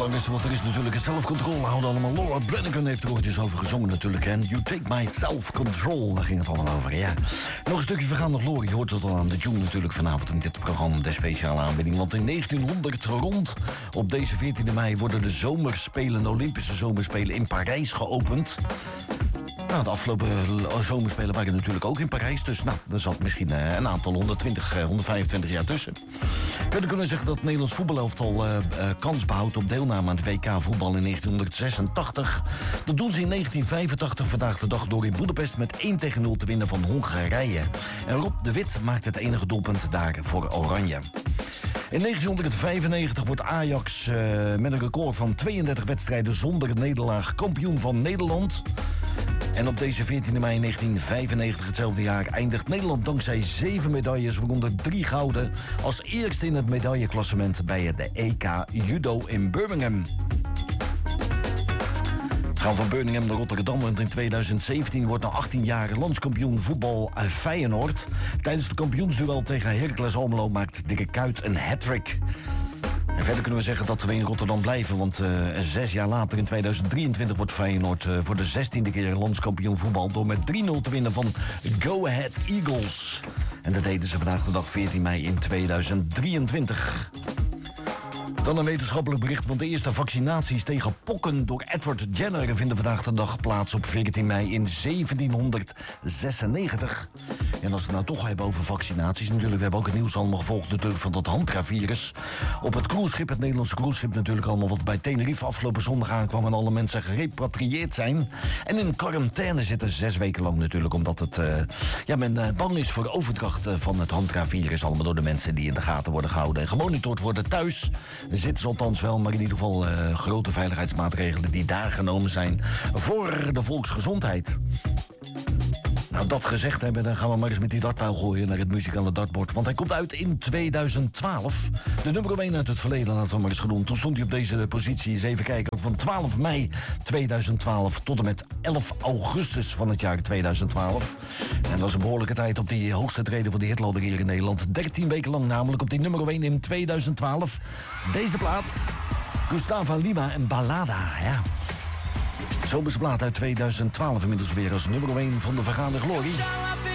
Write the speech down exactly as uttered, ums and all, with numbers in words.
belangrijkste wat er is natuurlijk het zelfcontrole houden allemaal. Laura Branigan heeft er ooit over gezongen natuurlijk. En You Take My Self-Control, daar ging het allemaal over, ja. Nog een stukje vergaan nog Lori, je hoort het al aan de tune natuurlijk vanavond in dit programma, de speciale aanbieding. Want in negentienhonderd rond, op deze veertiende mei, worden de zomerspelen, de Olympische zomerspelen in Parijs geopend. Nou, de afgelopen zomerspelen waren natuurlijk ook in Parijs. Dus nou, er zat misschien uh, een aantal honderdtwintig, uh, honderdvijfentwintig jaar tussen. We kunnen zeggen dat het Nederlands voetbalelftal uh, uh, kans behoudt op deelname aan het W K voetbal in negentienhonderdzesentachtig. Dat doen ze in negentien vijfentachtig vandaag de dag door in Boedapest met één tegen nul te winnen van Hongarije. En Rob de Wit maakt het enige doelpunt daar voor Oranje. In negentienhonderdvijfennegentig wordt Ajax uh, met een record van tweeëndertig wedstrijden zonder nederlaag kampioen van Nederland. En op deze veertiende mei negentien vijfennegentig, hetzelfde jaar, eindigt Nederland dankzij zeven medailles, waaronder drie gouden, als eerste in het medailleklassement bij de E K Judo in Birmingham. We gaan van Birmingham naar Rotterdam, want in tweeduizend zeventien wordt na achttien jaar landskampioen voetbal Feyenoord. Tijdens de kampioensduel tegen Heracles Almelo maakt Dikke Kuyt een hat-trick. En verder kunnen we zeggen dat we in Rotterdam blijven, want uh, zes jaar later in tweeduizend drieëntwintig wordt Feyenoord uh, voor de zestiende keer landskampioen voetbal door met drie nul te winnen van Go Ahead Eagles. En dat deden ze vandaag de dag veertien mei in tweeduizend drieëntwintig. Dan een wetenschappelijk bericht, want de eerste vaccinaties tegen pokken door Edward Jenner vinden vandaag de dag plaats op veertien mei in zeventienhonderdzesennegentig. En als we het nou toch hebben over vaccinaties, natuurlijk, we hebben ook het nieuws allemaal gevolgd natuurlijk van dat Hantra-virus. Op het cruiseschip, het Nederlandse cruiseschip natuurlijk allemaal, wat bij Tenerife afgelopen zondag aankwam en alle mensen gerepatrieerd zijn. En in quarantaine zitten zes weken lang natuurlijk, omdat het, uh, ja, men uh, bang is voor overdracht uh, van het Hantra-virus, allemaal door de mensen die in de gaten worden gehouden en gemonitord worden thuis. Zitten ze althans wel, maar in ieder geval uh, grote veiligheidsmaatregelen die daar genomen zijn voor de volksgezondheid. Nou, dat gezegd hebben, dan gaan we maar eens met die dartpijl gooien naar het muzikale dartbord. Want hij komt uit in tweeduizend twaalf. De nummer één uit het verleden, laten we maar eens genoemd. Toen stond hij op deze positie, eens even kijken, van twaalf mei tweeduizend twaalf tot en met elf augustus van het jaar tweeduizend twaalf. En dat is een behoorlijke tijd op die hoogste treden van de hitladder hier in Nederland. dertien weken lang namelijk op die nummer één in tweeduizend twaalf. Deze plaat, Gustavo Lima en Ballada, ja. Zomersplaat uit tweeduizend twaalf inmiddels weer als nummer één van de vergaande glorie.